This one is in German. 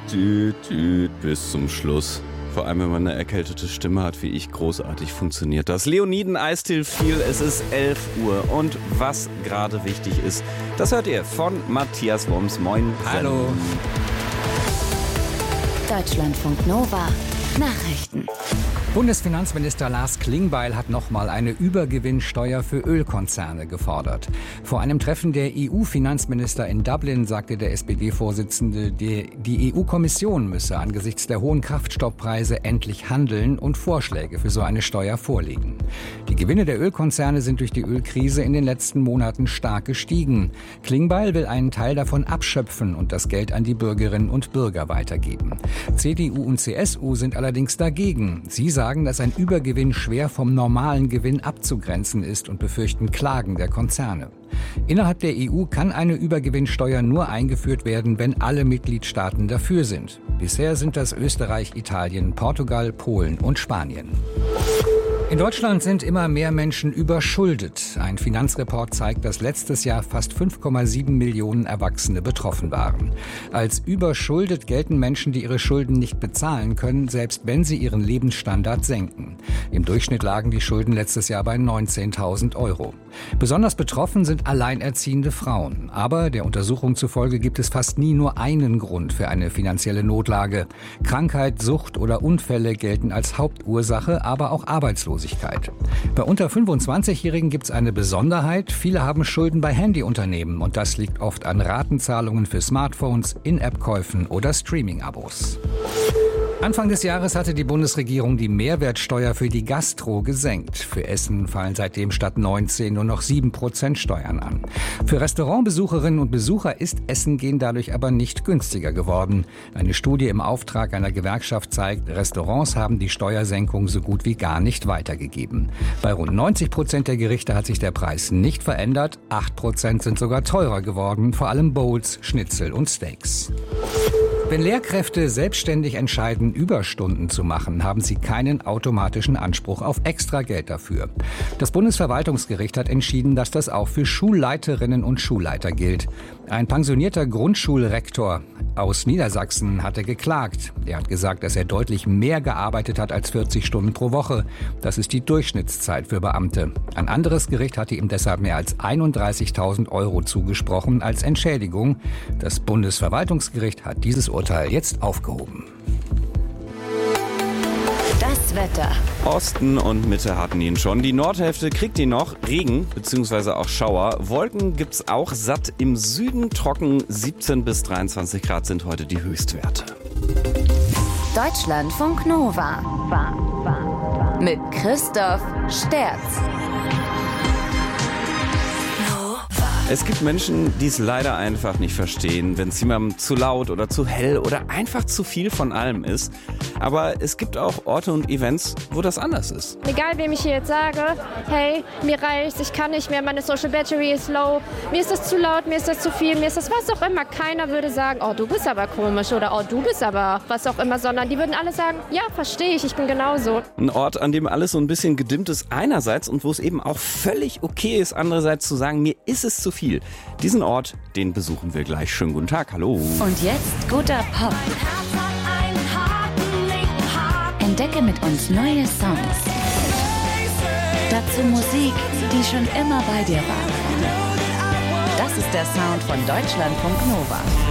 bis zum Schluss. Vor allem, wenn man eine erkältete Stimme hat, wie ich, großartig funktioniert das. Leoniden Eistil viel, es ist 11 Uhr und was gerade wichtig ist, das hört ihr von Matthias Worms. Moin. Hallo. Deutschlandfunk Nova Nachrichten. Bundesfinanzminister Lars Klingbeil hat nochmal eine Übergewinnsteuer für Ölkonzerne gefordert. Vor einem Treffen der EU-Finanzminister in Dublin sagte der SPD-Vorsitzende, die EU-Kommission müsse angesichts der hohen Kraftstoffpreise endlich handeln und Vorschläge für so eine Steuer vorlegen. Die Gewinne der Ölkonzerne sind durch die Ölkrise in den letzten Monaten stark gestiegen. Klingbeil will einen Teil davon abschöpfen und das Geld an die Bürgerinnen und Bürger weitergeben. CDU und CSU sind allerdings dagegen. Sie sagen, dass ein Übergewinn schwer vom normalen Gewinn abzugrenzen ist und befürchten Klagen der Konzerne. Innerhalb der EU kann eine Übergewinnsteuer nur eingeführt werden, wenn alle Mitgliedstaaten dafür sind. Bisher sind das Österreich, Italien, Portugal, Polen und Spanien. In Deutschland sind immer mehr Menschen überschuldet. Ein Finanzreport zeigt, dass letztes Jahr fast 5,7 Millionen Erwachsene betroffen waren. Als überschuldet gelten Menschen, die ihre Schulden nicht bezahlen können, selbst wenn sie ihren Lebensstandard senken. Im Durchschnitt lagen die Schulden letztes Jahr bei 19.000 Euro. Besonders betroffen sind alleinerziehende Frauen. Aber der Untersuchung zufolge gibt es fast nie nur einen Grund für eine finanzielle Notlage. Krankheit, Sucht oder Unfälle gelten als Hauptursache, aber auch Arbeitslosigkeit. Bei unter 25-Jährigen gibt es eine Besonderheit. Viele haben Schulden bei Handyunternehmen und das liegt oft an Ratenzahlungen für Smartphones, In-App-Käufen oder Streaming-Abos. Anfang des Jahres hatte die Bundesregierung die Mehrwertsteuer für die Gastro gesenkt. Für Essen fallen seitdem statt 19 nur noch 7% Steuern an. Für Restaurantbesucherinnen und Besucher ist Essen gehen dadurch aber nicht günstiger geworden. Eine Studie im Auftrag einer Gewerkschaft zeigt, Restaurants haben die Steuersenkung so gut wie gar nicht weitergegeben. Bei rund 90% der Gerichte hat sich der Preis nicht verändert. 8% sind sogar teurer geworden, vor allem Bowls, Schnitzel und Steaks. Wenn Lehrkräfte selbstständig entscheiden, Überstunden zu machen, haben sie keinen automatischen Anspruch auf Extrageld dafür. Das Bundesverwaltungsgericht hat entschieden, dass das auch für Schulleiterinnen und Schulleiter gilt. Ein pensionierter Grundschulrektor aus Niedersachsen hatte geklagt. Er hat gesagt, dass er deutlich mehr gearbeitet hat als 40 Stunden pro Woche. Das ist die Durchschnittszeit für Beamte. Ein anderes Gericht hatte ihm deshalb mehr als 31.000 Euro zugesprochen als Entschädigung. Das Bundesverwaltungsgericht hat dieses Urteil jetzt aufgehoben. Das Wetter. Osten und Mitte hatten ihn schon. Die Nordhälfte kriegt ihn noch. Regen bzw. auch Schauer. Wolken gibt's auch satt. Im Süden trocken. 17 bis 23 Grad sind heute die Höchstwerte. Deutschlandfunk Nova. Mit Christoph Sterz. Es gibt Menschen, die es leider einfach nicht verstehen, wenn es jemandem zu laut oder zu hell oder einfach zu viel von allem ist. Aber es gibt auch Orte und Events, wo das anders ist. Egal, wem ich hier jetzt sage, hey, mir reicht's, ich kann nicht mehr, meine Social Battery ist low, mir ist das zu laut, mir ist das zu viel, mir ist das was auch immer. Keiner würde sagen, oh, du bist aber komisch oder oh, du bist aber was auch immer, sondern die würden alle sagen, ja, verstehe ich bin genauso. Ein Ort, an dem alles so ein bisschen gedimmt ist einerseits und wo es eben auch völlig okay ist, andererseits zu sagen, mir ist es zu viel. Diesen Ort, den besuchen wir gleich. Schönen guten Tag, hallo. Und jetzt guter Pop. Entdecke mit uns neue Songs. Dazu Musik, die schon immer bei dir war. Das ist der Sound von Deutschlandfunk Nova.